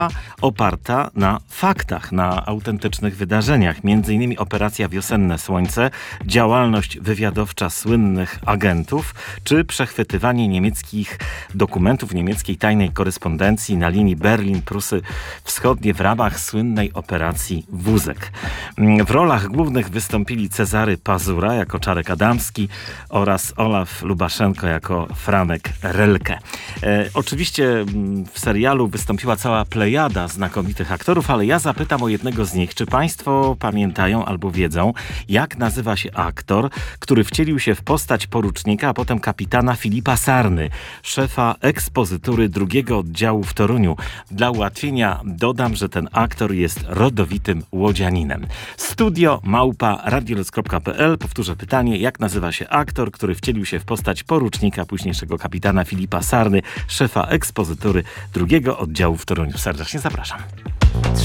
oparta na faktach, na autentycznych wydarzeniach. Między innymi operacja Wiosenne Słońce, działalność wywiadowcza słynnych agentów, czy przechwytywanie niemieckich dokumentów, niemieckiej tajnej korespondencji na linii Berlin-Prusy Wschodnie w ramach słynnej operacji Wózek. W rolach głównych wystąpili Cezary Pazura jako Czarek Adamski oraz Olaf Lubaszenko jako Franek Relke. Oczywiście w serialu wystąpiła cała plejada znakomitych aktorów, ale ja zapytam o jednego z nich. Czy państwo pamiętają albo wiedzą, jak nazywa się aktor, który wcielił się w postać porucznika, a potem kapitana Filipa Sarny, szefa ekspozytury drugiego oddziału w Toruniu? Dla ułatwienia dodam, że ten aktor jest rodowitym łodzianinem. studio@radiolec.pl. Powtórzę pytanie, jak nazywa się aktor, który wcielił się w postać porucznika, późniejszego kapitana Filipa Sarny, szefa ekspozytury drugiego oddziału w Toruniu. Serdecznie zapraszam.